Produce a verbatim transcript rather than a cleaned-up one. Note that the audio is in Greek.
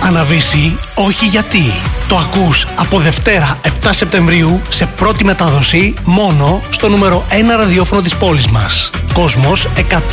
Αναβήσει, όχι γιατί. Το ακούς από Δευτέρα επτά Σεπτεμβρίου σε πρώτη μετάδοση μόνο στο νούμερο ένα ραδιόφωνο της πόλης μας. Κόσμος εκατό.